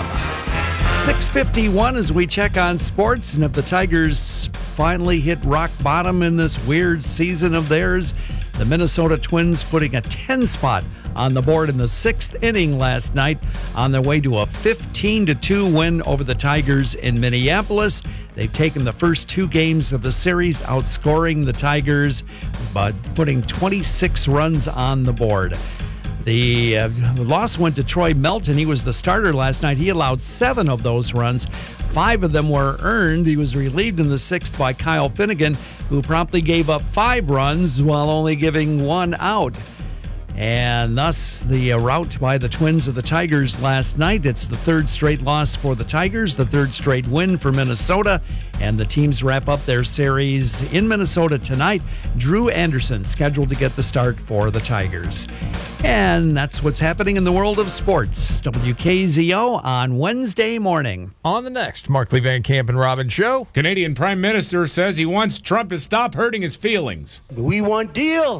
six fifty-one as we check on sports, and if the Tigers finally hit rock bottom in this weird season of theirs, the Minnesota Twins putting a ten spot on the board in the sixth inning last night on their way to a fifteen to two win over the Tigers in Minneapolis. They've taken the first two games of the series, outscoring the Tigers, but putting twenty-six runs on the board. The uh, loss went to Troy Melton. He was the starter last night. He allowed seven of those runs. Five of them were earned. He was relieved in the sixth by Kyle Finnegan, who promptly gave up five runs while only giving one out. And thus, the uh, rout by the Twins of the Tigers last night. It's the third straight loss for the Tigers, the third straight win for Minnesota, and the teams wrap up their series in Minnesota tonight. Drew Anderson scheduled to get the start for the Tigers. And that's what's happening in the world of sports. W K Z O on Wednesday morning. On the next Markley Van Camp and Robin show, Canadian Prime Minister says he wants Trump to stop hurting his feelings. We want deal.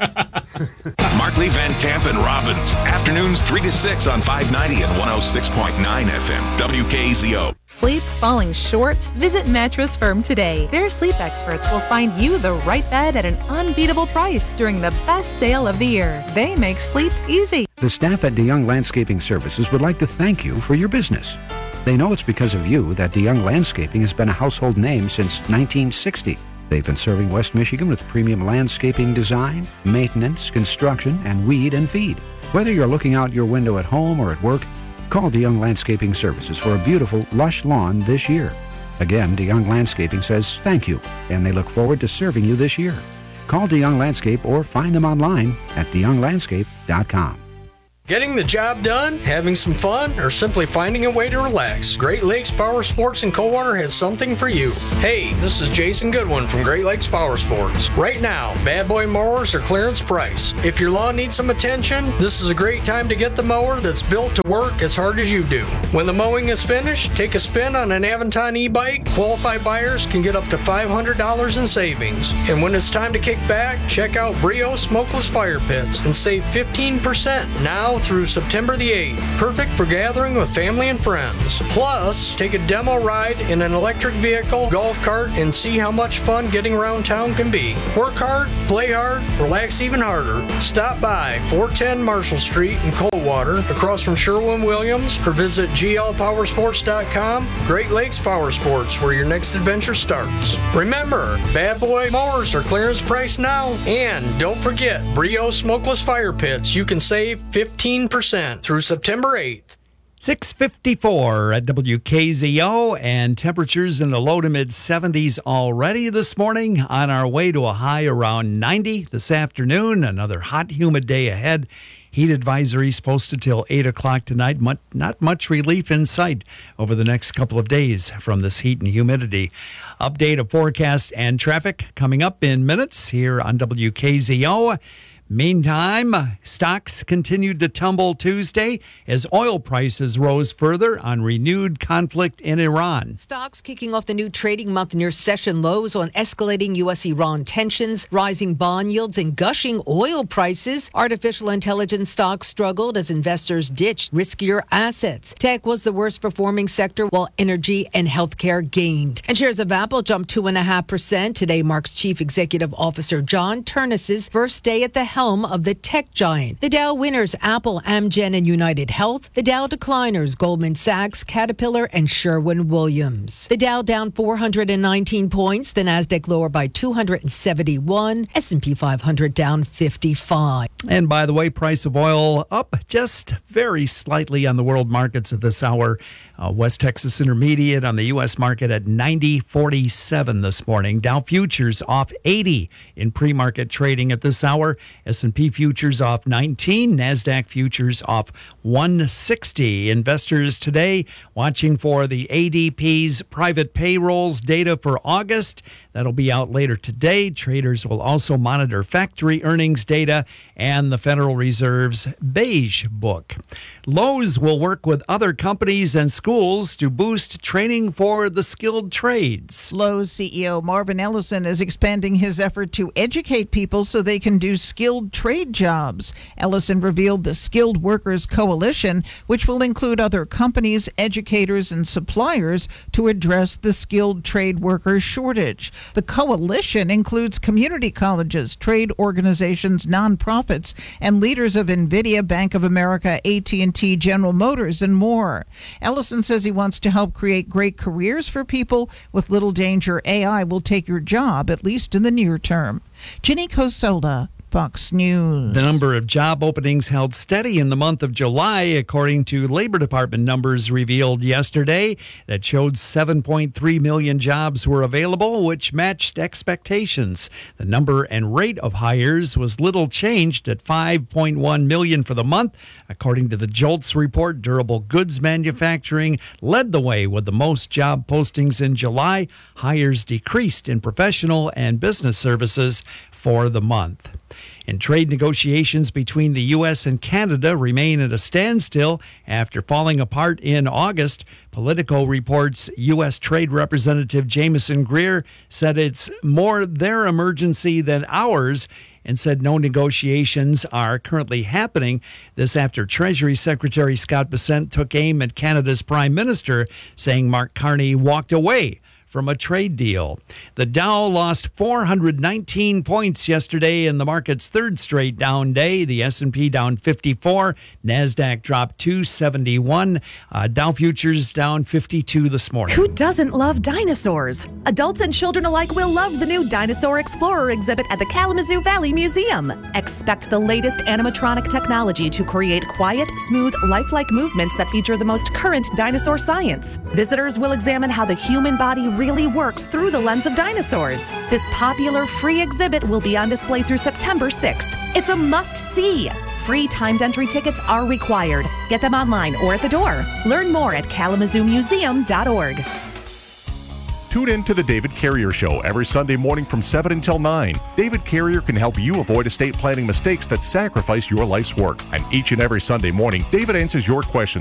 Markley, Van Camp, and Robbins. Afternoons three to six on five ninety and one oh six point nine F M. W K Z O. Sleep falling short? Visit Mattress Firm today. Their sleep experts will find you the right bed at an unbeatable price during the best sale of the year. They make sleep easy. The staff at DeYoung Landscaping Services would like to thank you for your business. They know it's because of you that DeYoung Landscaping has been a household name since nineteen sixty. They've been serving West Michigan with premium landscaping design, maintenance, construction, and weed and feed. Whether you're looking out your window at home or at work, call DeYoung Landscaping Services for a beautiful, lush lawn this year. Again, DeYoung Landscaping says thank you, and they look forward to serving you this year. Call DeYoung Landscape or find them online at de young landscape dot com. Getting the job done, having some fun, or simply finding a way to relax, Great Lakes Power Sports in Coldwater has something for you. Hey, this is Jason Goodwin from Great Lakes Power Sports. Right now, Bad Boy mowers are clearance price. If your lawn needs some attention, this is a great time to get the mower that's built to work as hard as you do. When the mowing is finished, take a spin on an Avanton e-bike. Qualified buyers can get up to five hundred dollars in savings. And when it's time to kick back, check out Brio Smokeless Fire Pits and save fifteen percent now through September the eighth. Perfect for gathering with family and friends. Plus, take a demo ride in an electric vehicle, golf cart, and see how much fun getting around town can be. Work hard, play hard, relax even harder. Stop by four ten Marshall Street in Coldwater, across from Sherwin-Williams, or visit G L power sports dot com. Great Lakes Power Sports, where your next adventure starts. Remember, Bad Boy mowers are clearance price now. And don't forget, Brio Smokeless Fire Pits. You can save fifteen percent through September eighth. six fifty-four at W K Z O, and temperatures in the low to mid seventies already this morning, on our way to a high around ninety this afternoon. Another hot, humid day ahead. Heat advisories posted till eight o'clock tonight. Not much relief in sight over the next couple of days from this heat and humidity. Update of forecast and traffic coming up in minutes here on W K Z O. Meantime, stocks continued to tumble Tuesday as oil prices rose further on renewed conflict in Iran. Stocks kicking off the new trading month near session lows on escalating U S Iran tensions, rising bond yields, and gushing oil prices. Artificial intelligence stocks struggled as investors ditched riskier assets. Tech was the worst performing sector, while energy and healthcare gained. And shares of Apple jumped two point five percent. Today marks Chief Executive Officer John Ternus's first day at the helm of the tech giant. The Dow winners Apple, Amgen, and United Health. The Dow decliners Goldman Sachs, Caterpillar, and Sherwin-Williams. The Dow down four hundred nineteen points. The Nasdaq lower by two hundred seventy-one. S and P five hundred down fifty-five. And by the way, price of oil up just very slightly on the world markets at this hour. Uh, West Texas Intermediate on the U S market at ninety forty-seven this morning. Dow futures off eighty in pre-market trading at this hour. S and P futures off nineteen. NASDAQ futures off one sixty. Investors today watching for the A D P's private payrolls data for August. That'll be out later today. Traders will also monitor factory earnings data and the Federal Reserve's Beige Book. Lowe's will work with other companies and schools to boost training for the skilled trades. Lowe's C E O Marvin Ellison is expanding his effort to educate people so they can do skilled trade jobs. Ellison revealed the Skilled Workers Coalition, which will include other companies, educators, and suppliers to address the skilled trade workers shortage. The coalition includes community colleges, trade organizations, nonprofits, and leaders of NVIDIA, Bank of America, A T and T, General Motors, and more. Ellison says he wants to help create great careers for people. With little danger, A I will take your job, at least in the near term. Ginny Cosola, Fox News. The number of job openings held steady in the month of July, according to Labor Department numbers revealed yesterday that showed seven point three million jobs were available, which matched expectations. The number and rate of hires was little changed at five point one million for the month. According to the JOLTS report, durable goods manufacturing led the way with the most job postings in July. Hires decreased in professional and business services for the month. And trade negotiations between the U S and Canada remain at a standstill after falling apart in August. Politico reports U S Trade Representative Jameson Greer said it's more their emergency than ours, and said no negotiations are currently happening. This after Treasury Secretary Scott Bessent took aim at Canada's Prime Minister, saying Mark Carney walked away from a trade deal. The Dow lost four hundred nineteen points yesterday in the market's third straight down day. The S and P down fifty-four. NASDAQ dropped two seventy-one. Uh, Dow futures down fifty-two this morning. Who doesn't love dinosaurs? Adults and children alike will love the new Dinosaur Explorer exhibit at the Kalamazoo Valley Museum. Expect the latest animatronic technology to create quiet, smooth, lifelike movements that feature the most current dinosaur science. Visitors will examine how the human body really works through the lens of dinosaurs. This popular free exhibit will be on display through September sixth. It's a must-see. Free timed entry tickets are required. Get them online or at the door. Learn more at kalamazoo museum dot org. Tune in to the David Carrier Show every Sunday morning from seven until nine. David Carrier can help you avoid estate planning mistakes that sacrifice your life's work. And each and every Sunday morning, David answers your questions